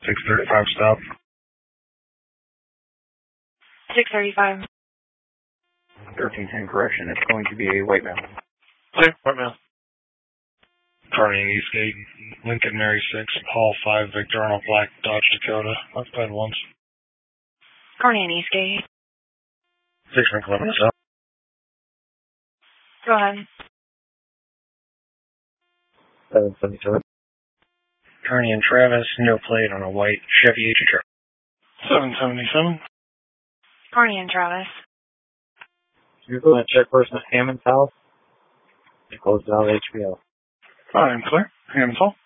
635 stop. 635. 1310 correction. It's going to be a white male. Clear, white male. Kearney and Eastgate, Lincoln Mary 6, Hall 5, Victor Arnold Black, Dodge Dakota, occupied once. Kearney and Eastgate. 6 kilometers south. Go ahead. 777. Kearney and Travis, no plate on a white Chevy H truck. 777. Kearney and Travis. You're going to check person at Hammond's house. They closed down HBO. I'm clear. Hammond's Hall.